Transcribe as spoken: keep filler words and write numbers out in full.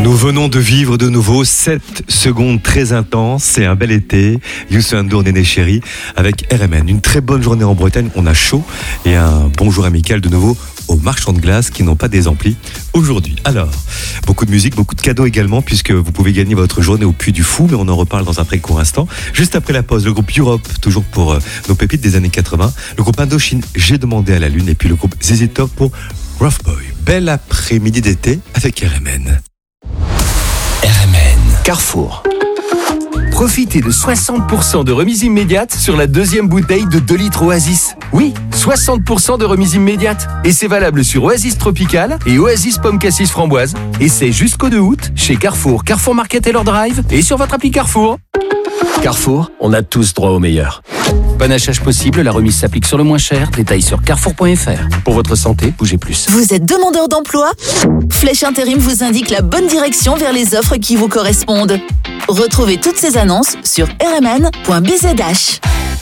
Nous venons de vivre de nouveau sept secondes très intenses. C'est un bel été. Youssou N'Dour, Néné Chéri avec R M N. Une très bonne journée en Bretagne. On a chaud et un bonjour amical de nouveau aux marchands de glace qui n'ont pas des amplis aujourd'hui. Alors, beaucoup de musique, beaucoup de cadeaux également puisque vous pouvez gagner votre journée au Puy du Fou, mais on en reparle dans un très court instant. Juste après la pause, le groupe Europe, toujours pour euh, nos pépites des années quatre-vingts. Le groupe Indochine, J'ai demandé à la lune. Et puis le groupe Z Z Top pour Rough Boy. Bel après-midi d'été avec R M N. R M N Carrefour. Profitez de soixante pour cent de remise immédiate sur la deuxième bouteille de deux litres Oasis. Oui, soixante pour cent de remise immédiate. Et c'est valable sur Oasis Tropical et Oasis Pomme Cassis Framboise. Et c'est jusqu'au deux août chez Carrefour, Carrefour Market et leur Drive et sur votre appli Carrefour. Carrefour, on a tous droit au meilleur. Bon achat possible, la remise s'applique sur le moins cher. Détails sur carrefour point f r. Pour votre santé, bougez plus. Vous êtes demandeur d'emploi ? Flèche Intérim vous indique la bonne direction vers les offres qui vous correspondent. Retrouvez toutes ces annonces sur r m n point b z h.